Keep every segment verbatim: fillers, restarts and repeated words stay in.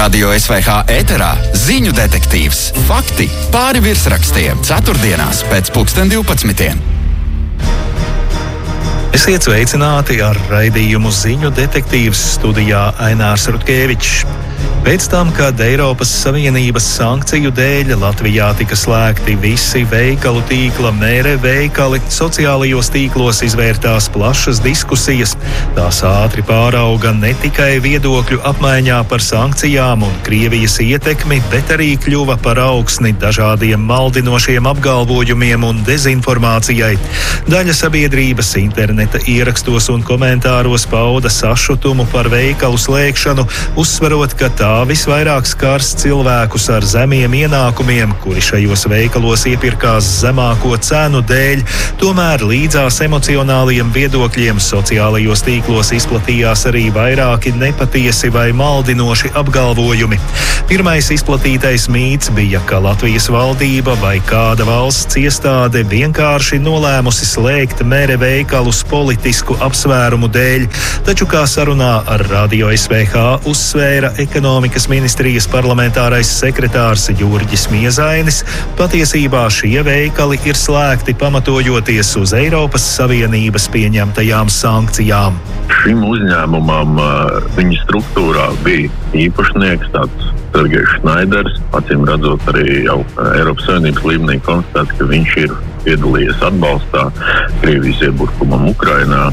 Radio S V H ēterā ziņu detektīvs. Fakti pāri virsrakstiem. Ceturtdienās pēc pulksten divpadsmitiem. Esiet sveicināti ar raidījumu Ziņu detektīvs, studijā Ainārs Rutkevičs. Pēc tam, kad Eiropas Savienības sankciju dēļ Latvijā tika slēgti visi veikalu tīkla Mere veikali, sociālajos tīklos izvērtās plašas diskusijas. Tās ātri pārauga ne tikai viedokļu apmaiņā par sankcijām un Krievijas ietekmi, bet arī kļuva par augsni dažādiem maldinošiem apgalvojumiem un dezinformācijai. Daļa sabiedrības interneta ierakstos un komentāros pauda sašutumu par veikalu slēgšanu, uzsverot, ka tā visvairāk skars cilvēkus ar zemiem ienākumiem, kuri šajos veikalos iepirkās zemāko cenu dēļ. Tomēr līdzās emocionāliem viedokļiem sociālajos tīklos izplatījās arī vairāki nepatiesi vai maldinoši apgalvojumi. Pirmais izplatītais mīts bija, ka Latvijas valdība vai kāda valsts iestāde vienkārši nolēmusi slēgt Mere veikalus politisku apsvērumu dēļ, taču kā sarunā ar Radio S V H uzsvēra Ekonomikas ministrijas parlamentārais sekretārs Jurģis Miezainis, patiesībā šie veikali ir slēgti pamatojoties uz Eiropas Savienības pieņemtajām sankcijām. Šim uzņēmumam viņa struktūrā bija īpašnieks, tāds Sergejs Šnaiders, acīm redzot arī jau Eiropas Savienības līmenī konstatēts, ka viņš ir piedalījies atbalstā Krievijas iebrukumam Ukrainā,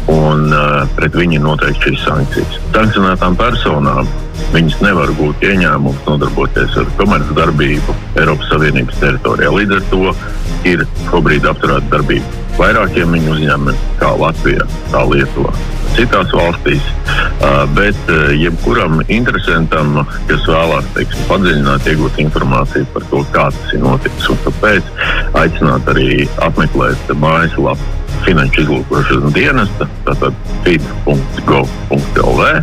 un uh, pret viņu noteikti šīs sankcijas. Sankcionētām personām viņas nevar gūt ieņēmumus, nodarboties ar komercdarbību Eiropas Savienības teritorijā. Līdz ar to ir šobrīd apturēta darbība vairākiem viņu uzņēmumiem, kā Latvijā, tā Lietuvā, citās valstīs, uh, bet uh, jebkuram interesantam, kas vēlās, teiksim, padziļināt, iegūt informāciju par to, kā tas ir noticis un kāpēc, aicināt arī apmeklēt mājaslapu Finanšu izlūkošanas dienesta, tātad f i d punkts gov punkts l v,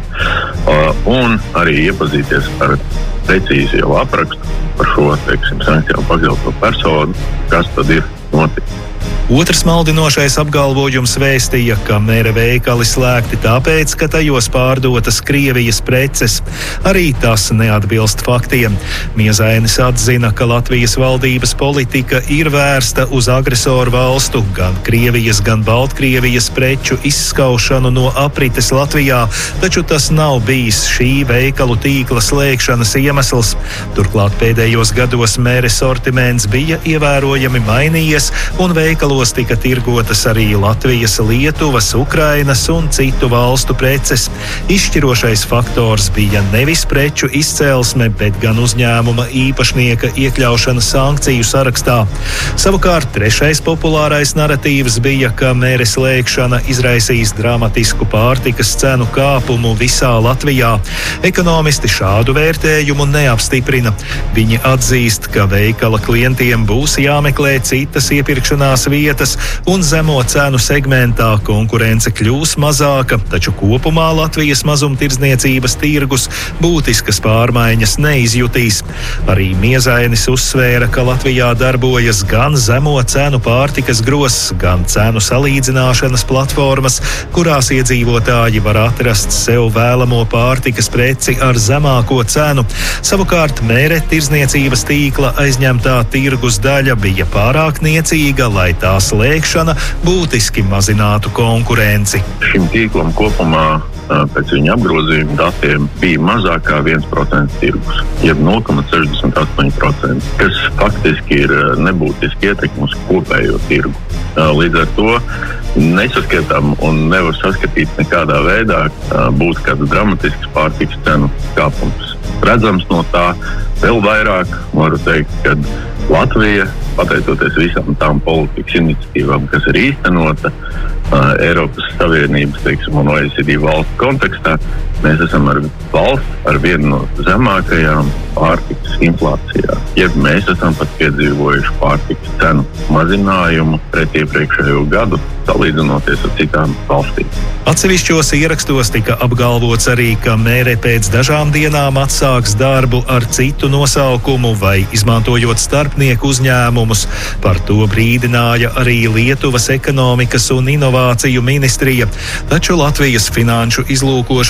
uh, un arī iepazīties ar precīzi jau aprakstu par šo, teiksim, sankcijām pakļauto personu, kas tad ir noticis. Otrs maldinošais apgalvojums vēstīja, ka Mere veikali slēgti tāpēc, ka tajos pārdotas Krievijas preces. Arī tas neatbilst faktiem. Miezainis atzina, ka Latvijas valdības politika ir vērsta uz agresoru valstu, gan Krievijas, gan Baltkrievijas preču izskaušanu no aprites Latvijā, taču tas nav bijis šī veikalu tīkla slēgšanas iemesls. Turklāt pēdējos gados Mere sortiments bija ievērojami mainījies, un veikalu tika tirgotas arī Latvijas, Lietuvas, Ukrainas un citu valstu preces. Izšķirošais faktors bija nevis preču izcelsme, bet gan uzņēmuma īpašnieka iekļaušana sankciju sarakstā. Savukārt trešais populārais naratīvs bija, ka Mere slēgšana izraisīs dramatisku pārtikas cenu kāpumu visā Latvijā. Ekonomisti šādu vērtējumu neapstiprina. Viņi atzīst, ka veikala klientiem būs jāmeklē citas iepirkšanās vietas, un zemo cenu segmentā konkurence kļūs mazāka, taču kopumā Latvijas mazumtirdzniecības tirgus būtiskas pārmaiņas neizjutīs. Arī Miezainis uzsvēra, ka Latvijā darbojas gan zemo cenu pārtikas gross, gan cenu salīdzināšanas platformas, kurās iedzīvotāji var atrast sev vēlamo pārtikas preci ar zemāko cenu. Savukārt Mere tirdzniecības tīkla aizņemtā tirgus daļa bija pārāk niecīga, lai tā slēgšana būtiski mazinātu konkurenci. Šim tīklam kopumā pēc viņa apgrozījuma datiem bija mazāk kā viens procents tirgus, jeb nulle komats sešdesmit astoņi procenti, kas faktiski ir nebūtiski ietekmi uz kopējo tirgu. Līdz ar to nesaskatām un nevar saskatīt nekādā veidā būt kāds dramatisks pārtikas cenu kāpums. Redzams no tā vēl vairāk, varu teikt, ka Latvija, pateicoties visām tām politikas iniciatīvām, kas ir īstenota uh, Eiropas Savienības, teiksim, un O E C D valstu kontekstā, mēs esam ar valsts ar vienu no zemākajām pārtikas inflācijā. Ja mēs esam pat piedzīvojuši pārtikas cenu mazinājumu pret iepriekšējo gadu, salīdzinoties ar citām valstīm. Atsevišķos ierakstos tika apgalvots arī, ka Mere pēc dažām dienām atsāks darbu ar citu nosaukumu vai izmantojot starpnieku uzņēmumus. Par to brīdināja arī Lietuvas ekonomikas un inovāciju ministrija. Taču Latvijas finanšu izlūkošanas dienas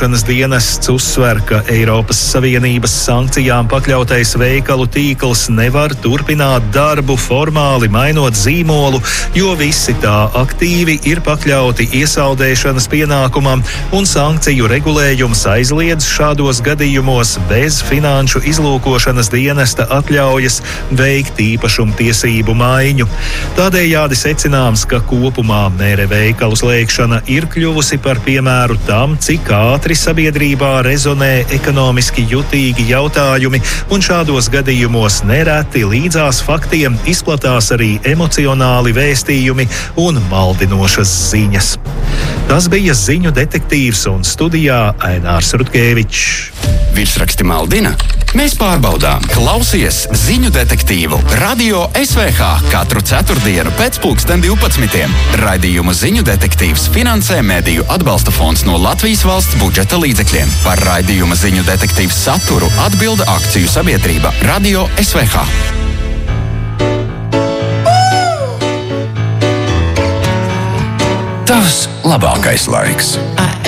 dienests uzsver, ka Eiropas Savienības sankcijām pakļautais veikalu tīkls nevar turpināt darbu formāli mainot zīmolu, jo visi tā aktīvi ir pakļauti iesaldēšanas pienākumam, un sankciju regulējums aizliedz šādos gadījumos bez finanšu izlūkošanas dienesta atļaujas veikt īpašumtiesību maiņu. Tādējādi secināms, ka kopumā mēre veikalu slēgšana ir kļuvusi par piemēru tam, cik ātri sabiedrībā rezonē ekonomiski jutīgi jautājumi, un šādos gadījumos nereti līdzās faktiem izplatās arī emocionāli vēstījumi un maldinošas ziņas. Tas bija ziņu detektīvs un studijā Ainārs Rutkevičs. Virsraksti maldina? Mēs pārbaudām. Klausies ziņu detektīvu Radio S V H katru ceturtdienu pēc pulksten divpadsmitiem. Raidījumu ziņu detektīvs finansē Mediju atbalsta fonds no Latvijas valsts budžeta līdzekļiem. Par raidījuma ziņu detektīvs saturu atbilda akciju sabiedrība Radio S V H. Tavs labākais laiks.